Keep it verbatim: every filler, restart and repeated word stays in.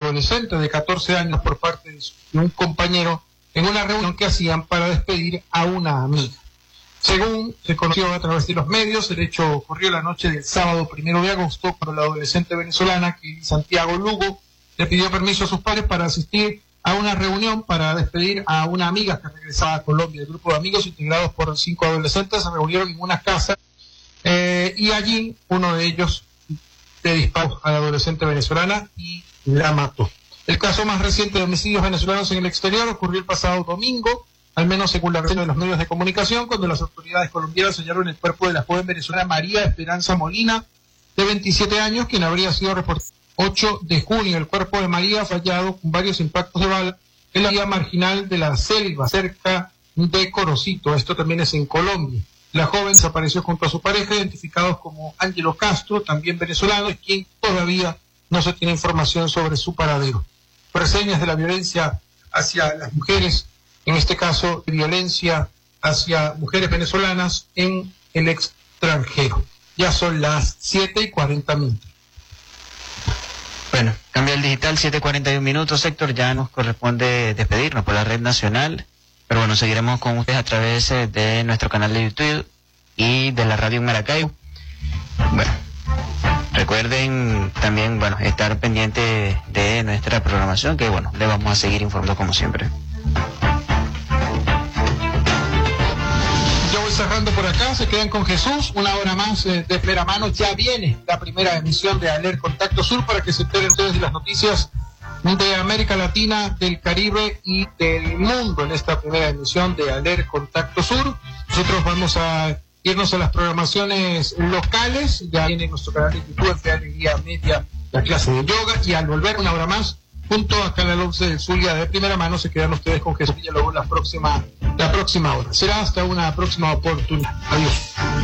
adolescente de catorce años por parte de, su, de un compañero en una reunión que hacían para despedir a una amiga. Según se conoció a través de los medios, el hecho ocurrió la noche del sábado primero de agosto, cuando la adolescente venezolana Kelly Santiago Lugo le pidió permiso a sus padres para asistir a una reunión para despedir a una amiga que regresaba a Colombia. El grupo de amigos, integrados por cinco adolescentes, se reunieron en una casa eh, y allí uno de ellos le disparó a la adolescente venezolana y la mató. El caso más reciente de homicidios venezolanos en el exterior ocurrió el pasado domingo, al menos según la versión de los medios de comunicación, cuando las autoridades colombianas hallaron el cuerpo de la joven venezolana María Esperanza Molina, de veintisiete años, quien habría sido reportada ocho de junio. El cuerpo de María fue hallado con varios impactos de bala en la vía marginal de la Selva, cerca de Corocito. Esto también es en Colombia. La joven desapareció junto a su pareja, identificados como Ángelo Castro, también venezolano, de quien todavía no se tiene información sobre su paradero. Reseñas de la violencia hacia las mujeres, en este caso violencia hacia mujeres venezolanas en el extranjero. Ya son las siete y cuarenta minutos. Bueno, cambia el digital, siete y cuarenta y un minutos, Héctor, ya nos corresponde despedirnos por la red nacional, pero bueno, seguiremos con ustedes a través de nuestro canal de YouTube y de la radio en Maracaibo. Bueno, recuerden también, bueno, estar pendiente de nuestra programación, que bueno, le vamos a seguir informando como siempre. Cerrando por acá, se quedan con Jesús, una hora más eh, de primera mano. Ya viene la primera emisión de Aler Contacto Sur para que se enteren ustedes de las noticias de América Latina, del Caribe y del mundo en esta primera emisión de Aler Contacto Sur. Nosotros vamos a irnos a las programaciones locales. Ya viene en nuestro canal de YouTube, en Alegría Media, la clase de yoga, y al volver una hora más junto a Canal once del Zulia de primera mano, se quedan ustedes con Jesús Villalobos la próxima, la próxima hora. Será hasta una próxima oportunidad. Adiós.